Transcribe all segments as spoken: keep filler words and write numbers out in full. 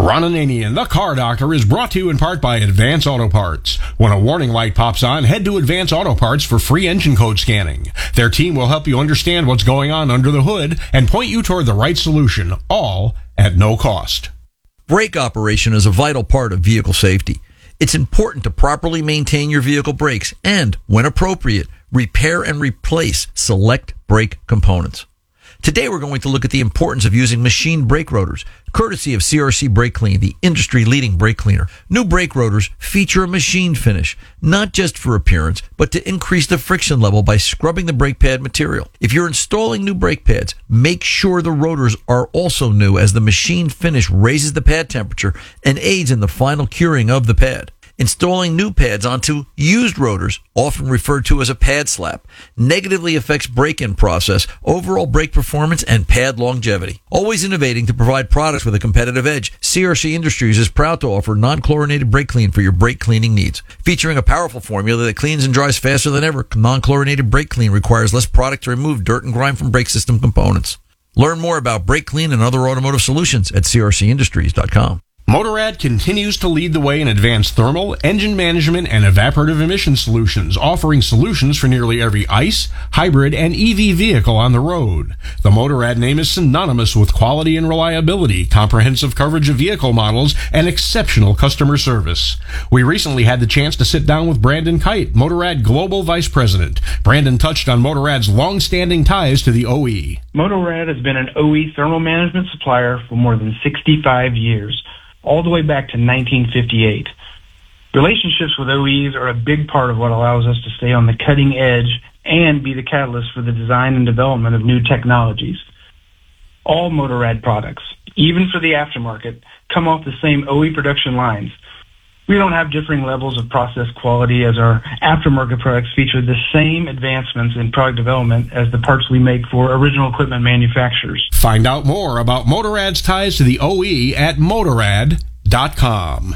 Ron Ananian, the Car Doctor, is brought to you in part by Advance Auto Parts. When a warning light pops on, head to Advance Auto Parts for free engine code scanning. Their team will help you understand what's going on under the hood and point you toward the right solution, all at no cost. Brake operation is a vital part of vehicle safety. It's important to properly maintain your vehicle brakes and, when appropriate, repair and replace select brake components. Today we're going to look at the importance of using machine brake rotors, courtesy of C R C Brake Clean, the industry-leading brake cleaner. New brake rotors feature a machine finish, not just for appearance, but to increase the friction level by scrubbing the brake pad material. If you're installing new brake pads, make sure the rotors are also new, as the machine finish raises the pad temperature and aids in the final curing of the pad. Installing new pads onto used rotors, often referred to as a pad slap, negatively affects break-in process, overall brake performance, and pad longevity. Always innovating to provide products with a competitive edge, C R C Industries is proud to offer non-chlorinated brake clean for your brake cleaning needs. Featuring a powerful formula that cleans and dries faster than ever, non-chlorinated brake clean requires less product to remove dirt and grime from brake system components. Learn more about brake clean and other automotive solutions at C R C industries dot com. Motorrad continues to lead the way in advanced thermal, engine management, and evaporative emission solutions, offering solutions for nearly every ICE, hybrid, and E V vehicle on the road. The Motorrad name is synonymous with quality and reliability, comprehensive coverage of vehicle models, and exceptional customer service. We recently had the chance to sit down with Brandon Kite, Motorrad Global Vice President. Brandon touched on Motorrad's long-standing ties to the O E. Motorrad has been an O E thermal management supplier for more than sixty-five years. All the way back to nineteen fifty-eight. Relationships with O Es are a big part of what allows us to stay on the cutting edge and be the catalyst for the design and development of new technologies. All Motorrad products, even for the aftermarket, come off the same O E production lines. We don't have differing levels of process quality, as our aftermarket products feature the same advancements in product development as the parts we make for original equipment manufacturers. Find out more about Motorrad's ties to the O E at motorrad dot com.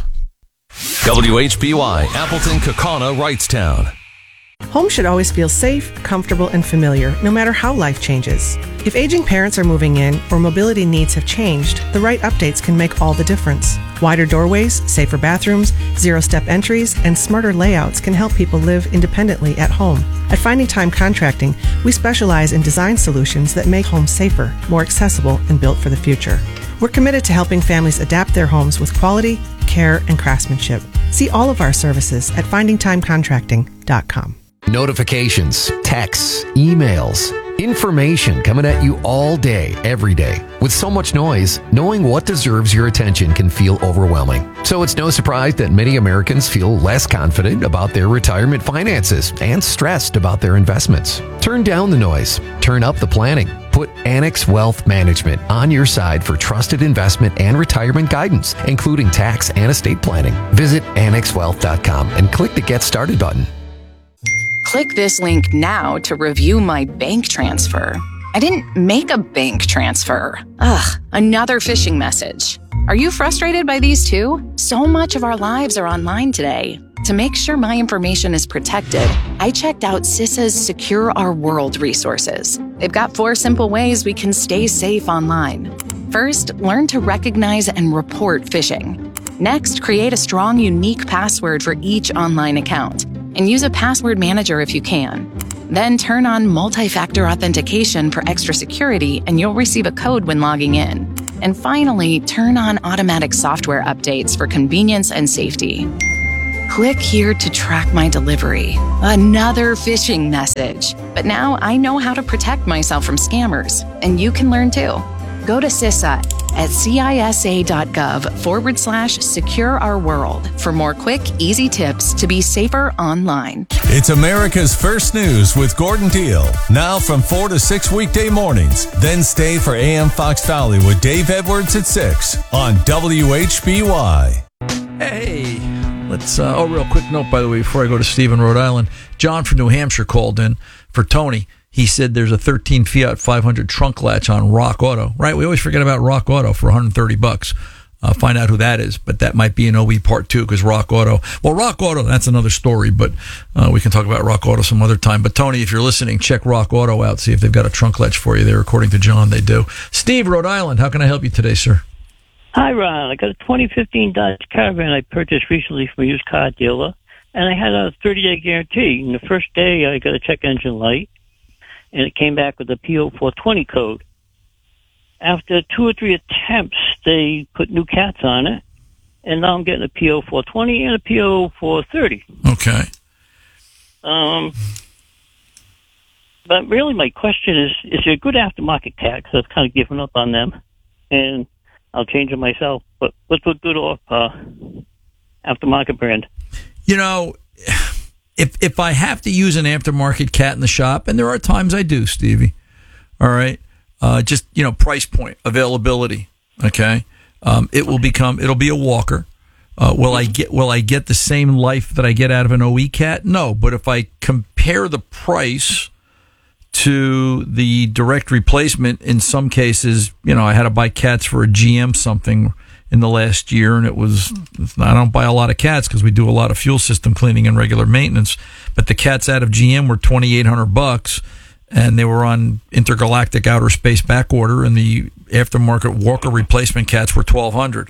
W H B Y, Appleton, Kaukauna, Wrightstown. Home should always feel safe, comfortable, and familiar, no matter how life changes. If aging parents are moving in or mobility needs have changed, the right updates can make all the difference. Wider doorways, safer bathrooms, zero-step entries, and smarter layouts can help people live independently at home. At Finding Time Contracting, we specialize in design solutions that make homes safer, more accessible, and built for the future. We're committed to helping families adapt their homes with quality, care, and craftsmanship. See all of our services at finding time contracting dot com. Notifications, texts, emails, information coming at you all day, every day. With so much noise, knowing what deserves your attention can feel overwhelming. So it's no surprise that many Americans feel less confident about their retirement finances and stressed about their investments. Turn down the noise. Turn up the planning. Put Annex Wealth Management on your side for trusted investment and retirement guidance, including tax and estate planning. Visit annex wealth dot com and click the Get Started button. Click this link now to review my bank transfer. I didn't make a bank transfer. Ugh, another phishing message. Are you frustrated by these too? So much of our lives are online today. To make sure my information is protected, I checked out CISA's Secure Our World resources. They've got four simple ways we can stay safe online. First, learn to recognize and report phishing. Next, create a strong, unique password for each online account, and use a password manager if you can. Then turn on multi-factor authentication for extra security, and you'll receive a code when logging in. And finally, turn on automatic software updates for convenience and safety. Click here to track my delivery. Another phishing message. But now I know how to protect myself from scammers, and you can learn too. Go to CISA at cisa.gov forward slash secure our world for more quick, easy tips to be safer online. It's America's First News with Gordon Deal. Now from four to six weekday mornings. Then stay for A M Fox Valley with Dave Edwards at six on W H B Y. Hey, let's, uh, oh, real quick note, by the way, before I go to Steve in Rhode Island. John from New Hampshire called in for Tony. He said there's a thirteen Fiat five hundred trunk latch on Rock Auto, right? We always forget about Rock Auto for one hundred thirty bucks. Uh, find out who that is, but that might be an O E part two because Rock Auto. Well, Rock Auto, that's another story, but uh, we can talk about Rock Auto some other time. But Tony, if you're listening, check Rock Auto out. See if they've got a trunk latch for you there. According to John, they do. Steve, Rhode Island, how can I help you today, sir? Hi, Ron. I got a twenty fifteen Dodge Caravan I purchased recently from a used car dealer, and I had a thirty-day guarantee. And the first day, I got a check engine light, and it came back with a P O four twenty code. After two or three attempts, they put new cats on it, and now I'm getting a P O four twenty and a P O four thirty. Okay. Um, but really, my question is: is there a good aftermarket cat? Because I've kind of given up on them, and I'll change it myself. But what's a good off uh, aftermarket brand? You know, if if I have to use an aftermarket cat in the shop, and there are times I do, Stevie. All right, uh, just you know, price point, availability. Okay, um, it will become it'll be a walker. Uh, will I get will I get the same life that I get out of an O E cat? No, but if I compare the price to the direct replacement, in some cases, you know, I had to buy cats for a G M something in the last year, and it was, I don't buy a lot of cats because we do a lot of fuel system cleaning and regular maintenance, but the cats out of G M were twenty-eight hundred bucks, and they were on intergalactic outer space back order, and the aftermarket Walker replacement cats were twelve hundred.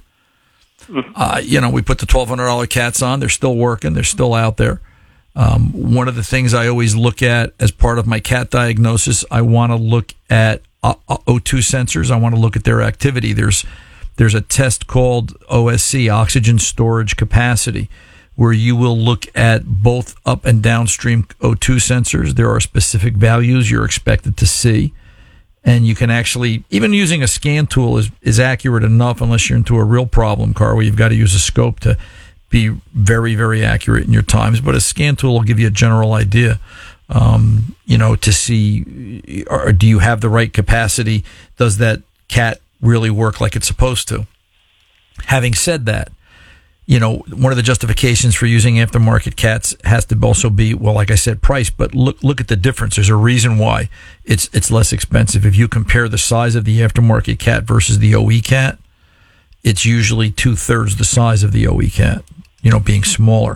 Uh, you know, we put the twelve hundred dollars cats on. They're still working. They're still out there. Um, one of the things I always look at as part of my cat diagnosis, I want to look at uh, O two sensors. I want to look at their activity. There's there's a test called O S C, oxygen storage capacity, where you will look at both up and downstream O two sensors. There are specific values you're expected to see. And you can actually, even using a scan tool is, is accurate enough unless you're into a real problem car where you've got to use a scope to be very, very accurate in your times. But a scan tool will give you a general idea, um, you know, to see, or do you have the right capacity? Does that cat really work like it's supposed to? Having said that, you know, one of the justifications for using aftermarket cats has to also be, well, like I said, price. But look, look at the difference. There's a reason why it's it's less expensive. If you compare the size of the aftermarket cat versus the O E cat, it's usually two thirds the size of the O E cat. You know, being smaller.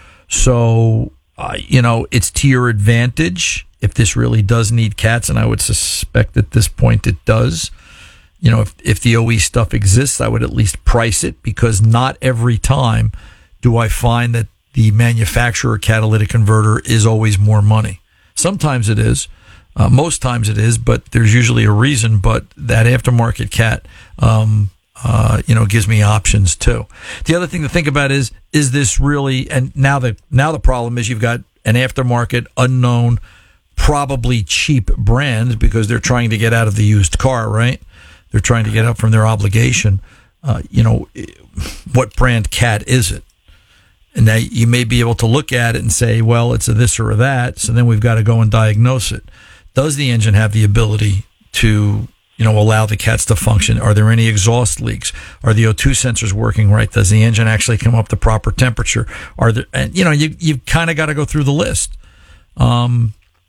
So, uh, you know, it's to your advantage if this really does need cats, and I would suspect at this point it does. You know, if, if the O E stuff exists, I would at least price it, because not every time do I find that the manufacturer catalytic converter is always more money. Sometimes it is. Uh, most times it is, but there's usually a reason. But that aftermarket cat, um, uh, you know, gives me options too. The other thing to think about is, is this really, and now the, now the problem is you've got an aftermarket, unknown, probably cheap brand because they're trying to get out of the used car, right? They're trying to get up from their obligation. Uh, you know, what brand cat is it? And now you may be able to look at it and say, well, it's a this or a that. So then we've got to go and diagnose it. Does the engine have the ability to, you know, allow the cats to function? Are there any exhaust leaks? Are the O two sensors working right? Does the engine actually come up the proper temperature? Are there, and you know, you, you've kind of got to go through the list. Um,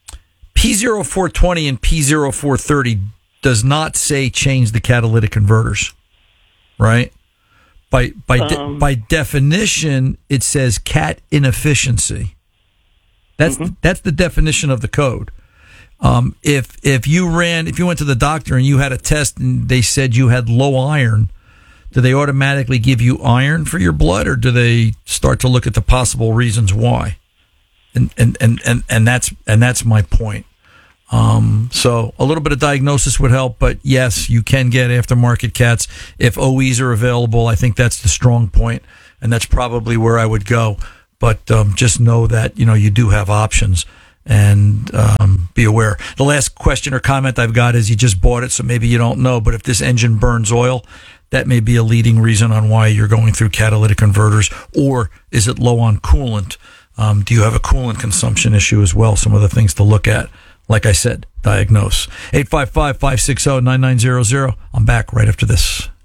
P zero four twenty and P zero four thirty does not say change the catalytic converters, right? By by de- um, by definition, it says cat inefficiency. That's mm-hmm. that's the definition of the code. Um, if if you ran, if you went to the doctor and you had a test and they said you had low iron, do they automatically give you iron for your blood, or do they start to look at the possible reasons why? And and and and, and that's and that's my point. Um, so a little bit of diagnosis would help, but yes, you can get aftermarket cats if O Es are available. I think that's the strong point, and that's probably where I would go. But um, just know that, you know, you do have options, and um, be aware. The last question or comment I've got is you just bought it, so maybe you don't know, but if this engine burns oil, that may be a leading reason on why you're going through catalytic converters. Or is it low on coolant? Um, do you have a coolant consumption issue as well? Some of the things to look at. Like I said, diagnose. eight five five, five six zero, nine nine zero zero. I'm back right after this.